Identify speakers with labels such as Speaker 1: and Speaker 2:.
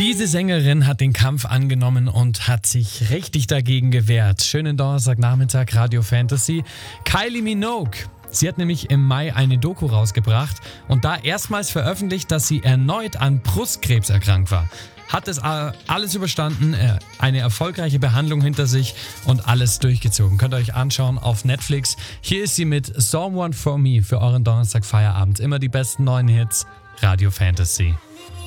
Speaker 1: Diese Sängerin hat den Kampf angenommen und hat sich richtig dagegen gewehrt. Schönen Donnerstagnachmittag, Radio Fantasy. Kylie Minogue. Sie hat nämlich im Mai eine Doku rausgebracht und da erstmals veröffentlicht, dass sie erneut an Brustkrebs erkrankt war. Hat es alles überstanden, eine erfolgreiche Behandlung hinter sich und alles durchgezogen. Könnt ihr euch anschauen auf Netflix. Hier ist sie mit Someone For Me für euren Donnerstag-Feierabend. Immer die besten neuen Hits. Radio Fantasy.